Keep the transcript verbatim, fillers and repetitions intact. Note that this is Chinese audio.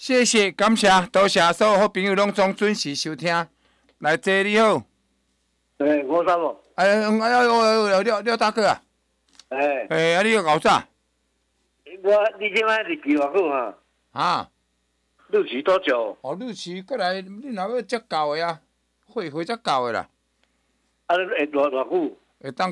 谢谢，感谢，多谢所有好朋友拢总准时收听。来，姐你好。 诶，我啥无？ 哎，嗯，哎呦，廖廖大哥啊。 诶。 诶，啊，你要搞啥？ 我你即摆日期偌久啊？ 啊。 日期多久？ 哦，日期过来，你若要才到的啊，会会才到的啦。 啊，会偌偌久？ 会当